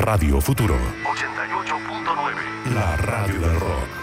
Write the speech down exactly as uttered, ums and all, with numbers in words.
Radio Futuro. ochenta y ocho punto nueve. La radio del rock.